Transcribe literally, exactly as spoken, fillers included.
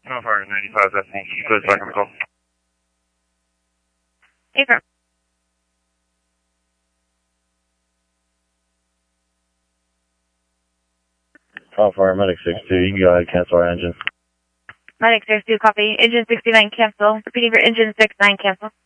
Modifier ninety-five, that's me. Go ahead, second call. Affirm. Modifier Medic six two, you can go ahead and cancel our engine. Medic six two, copy. Engine sixty-nine, cancel. Repeating for engine six nine, cancel.